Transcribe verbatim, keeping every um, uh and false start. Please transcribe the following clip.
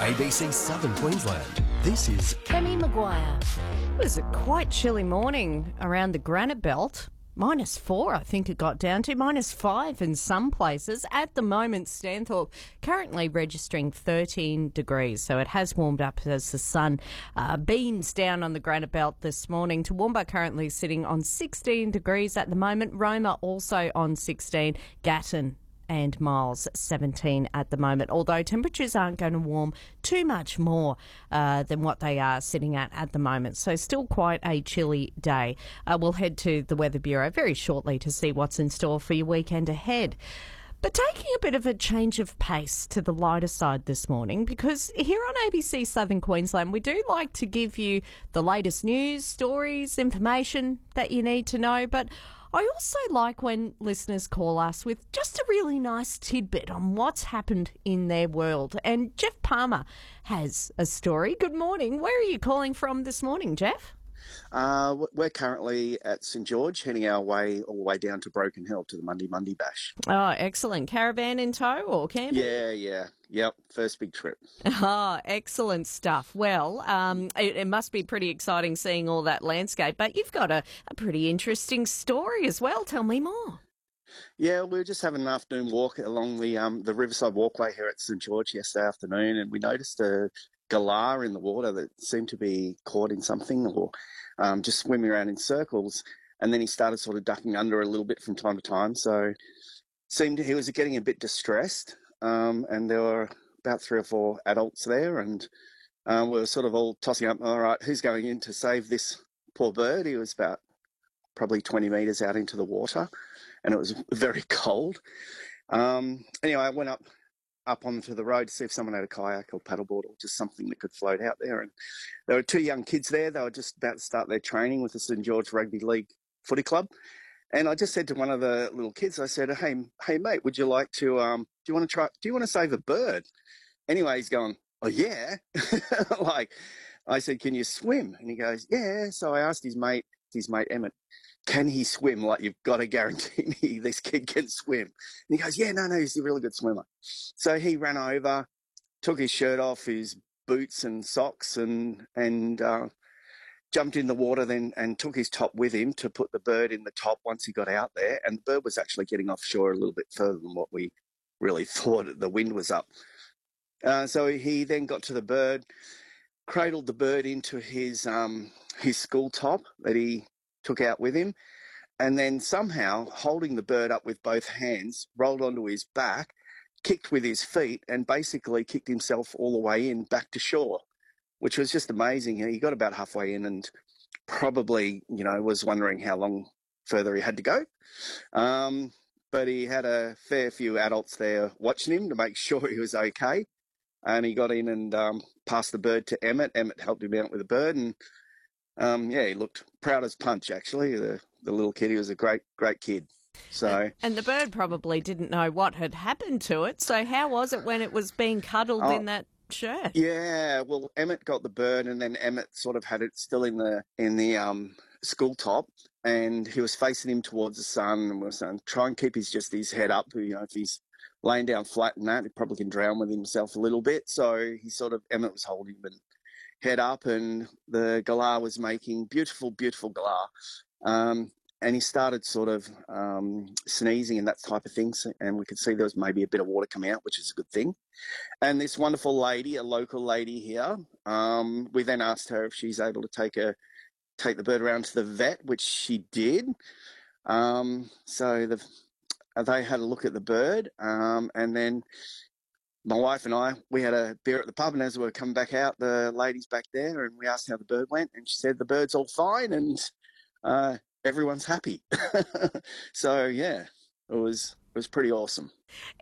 A B C Southern Queensland. This is Kemi Maguire. It was a quite chilly morning around the Granite Belt. Minus four, I think it got down to. Minus five in some places. At the moment, Stanthorpe currently registering thirteen degrees, so it has warmed up as the sun uh, beams down on the Granite Belt this morning. Toowoomba currently sitting on sixteen degrees at the moment. Roma also on sixteen. Gatton and Miles seventeen at the moment, although temperatures aren't going to warm too much more uh, than what they are sitting at at the moment. So still quite a chilly day. Uh, we'll head to the Weather Bureau very shortly to see what's in store for your weekend ahead. But taking a bit of a change of pace to the lighter side this morning, because here on A B C Southern Queensland, we do like to give you the latest news, stories, information that you need to know, but I also like when listeners call us with just a really nice tidbit on what's happened in their world. And Jeff Palmer has a story. Good morning. Where are you calling from this morning, Jeff? Uh, we're currently at St George, heading our way all the way down to Broken Hill to the Monday Monday Bash. Oh, excellent. Caravan in tow or camping? Yeah, yeah. Yep, first big trip. Ah, excellent stuff. Well, um, it, it must be pretty exciting seeing all that landscape, but you've got a, a pretty interesting story as well. Tell me more. Yeah, we were just having an afternoon walk along the um, the Riverside Walkway here at St George yesterday afternoon, and we noticed a galah in the water that seemed to be caught in something or um, just swimming around in circles. And then he started sort of ducking under a little bit from time to time. So seemed he was getting a bit distressed. Um, and there were about three or four adults there, and um, we were sort of all tossing up, all right, who's going in to save this poor bird? He was about probably twenty metres out into the water, and it was very cold. Um, anyway, I went up up onto the road to see if someone had a kayak or paddleboard or just something that could float out there. And there were two young kids there. They were just about to start their training with the St George Rugby League Footy Club. And I just said to one of the little kids, I said, hey, hey mate, would you like to, um, do you want to try, do you want to save a bird? Anyway, he's going, oh, yeah. Like, I said, can you swim? And he goes, yeah. So I asked his mate, his mate Emmett, can he swim? Like, you've got to guarantee me this kid can swim. And he goes, yeah, no, no, he's a really good swimmer. So he ran over, took his shirt off, his boots and socks, and, and, uh, jumped in the water then and took his top with him to put the bird in the top once he got out there. And the bird was actually getting offshore a little bit further than what we really thought. The wind was up. Uh, so he then got to the bird, cradled the bird into his um, his school top that he took out with him, and then somehow, holding the bird up with both hands, rolled onto his back, kicked with his feet, and basically kicked himself all the way in back to shore, which was just amazing. He got about halfway in and probably, you know, was wondering how long further he had to go. Um, but he had a fair few adults there watching him to make sure he was okay. And he got in and um, passed the bird to Emmett. Emmett helped him out with the bird. And, um, yeah, he looked proud as punch, actually, the, the little kid. He was a great, great kid. So, and the bird probably didn't know what had happened to it. So how was it when it was being cuddled oh, in that shirt? Yeah, well, Emmett got the bird, and then Emmett sort of had it still in the in the um, school top, and he was facing him towards the sun, and we were saying, try and keep his just his head up. You know, if he's laying down flat and that, he probably can drown with himself a little bit. So he sort of Emmett was holding him and head up, and the galah was making beautiful, beautiful galah. Um, and he started sort of um, sneezing and that type of thing, and we could see there was maybe a bit of water coming out, which is a good thing. And this wonderful lady, a local lady here, um, we then asked her if she's able to take a take the bird around to the vet, which she did. Um, so the, they had a look at the bird, um, and then my wife and I, we had a beer at the pub, and as we were coming back out, the lady's back there, and we asked how the bird went, and she said the bird's all fine, and uh, everyone's happy. So, yeah, it was it was pretty awesome.